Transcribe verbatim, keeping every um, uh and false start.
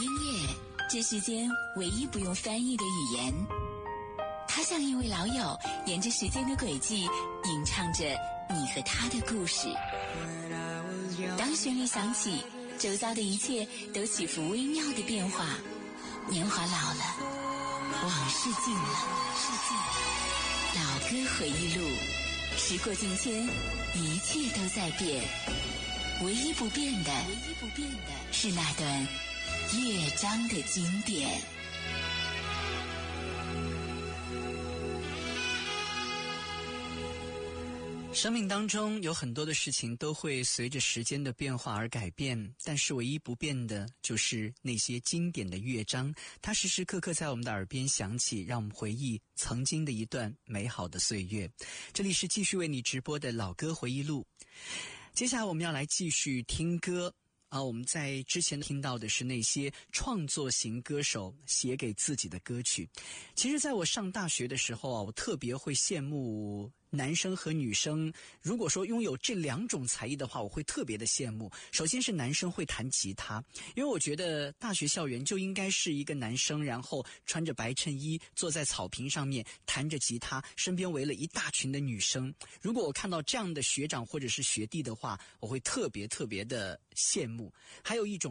音乐，这世间唯一不用翻译的语言。它像一位老友，沿着时间的轨迹，吟唱着你和他的故事。当旋律响起，周遭的一切都起伏微妙的变化。年华老了，往事尽了，老歌回忆录，时过境迁，一切都在变，唯一不变的，唯一不变的是那段乐章的经典。 生命当中有很多的事情都会随着时间的变化而改变，但是唯一不变的就是那些经典的乐章，它时时刻刻在我们的耳边响起，让我们回忆曾经的一段美好的岁月。这里是继续为你直播的老歌回忆录，接下来我们要来继续听歌啊，我们在之前听到的是那些创作型歌手写给自己的歌曲。其实在我上大学的时候啊，我特别会羡慕男生和女生，如果说拥有这两种才艺的话，我会特别的羡慕。首先是男生会弹吉他，因为我觉得大学校园就应该是一个男生，然后穿着白衬衣坐在草坪上面弹着吉他，身边围了一大群的女生。如果我看到这样的学长或者是学弟的话，我会特别特别的羡慕。还有一种